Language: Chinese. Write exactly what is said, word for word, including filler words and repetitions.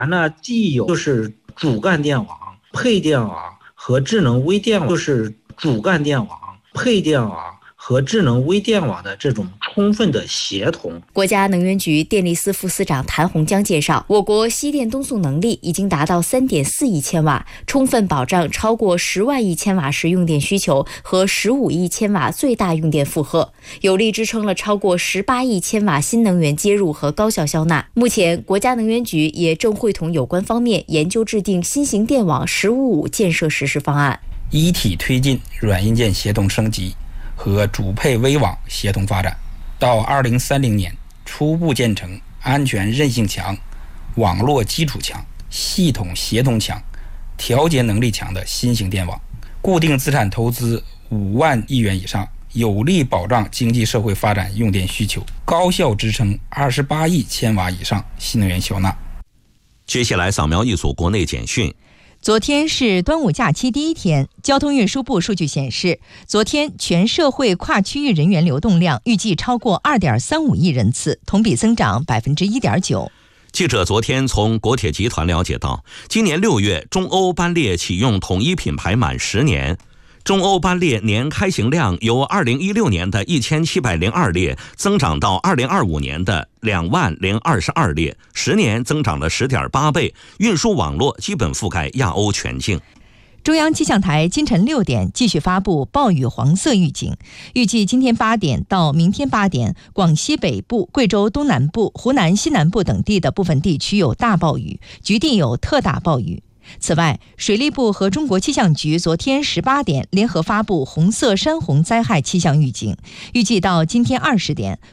呢，既有就是主干电网、配电网和智能微电网，就是主干电网、配电网和智能微电网的这种充分的协同。 国家能源局电力司副司长谭洪江介绍，我国西电东送能力已经达到 三点四亿千瓦，充分保障超过十万亿千瓦时用电需求和十五亿千瓦最大用电负荷，有力支撑了超过十八亿千瓦新能源接入和高效消纳。目前，国家能源局也正会同有关方面研究制定新型电网“十五五”建设实施方案， 一体推进软硬件协同升级和主配微网协同发展，到二零三零年初步建成安全韧性强、网络基础强、系统协同强、调节能力强的新型电网，固定资产投资五万亿元以上，有力保障经济社会发展用电需求，高效支撑二十八亿千瓦以上新能源消纳。 接下来扫描一组国内简讯。 昨天是端午假期第一天，交通运输部数据显示，昨天全社会跨区域人员流动量预计超过 二点三五亿人次，同比增长 百分之一点九。 记者昨天从国铁集团了解到，今年六月中欧班列启用统一品牌满十年，中欧班列年开行量由二零一六年的一千七百零二列增长到二零二五年的两万零二十二列，十年增长了 十点八倍，运输网络基本覆盖亚欧全境。 中央气象台今晨六点继续发布暴雨黄色预警，预计今天八点到明天八点，广西北部、贵州东南部、湖南西南部等地的部分地区有大暴雨，局地有特大暴雨。此外，水利部和中国气象局昨天十八点联合发布红色山洪灾害气象预警，预计到今天二十点，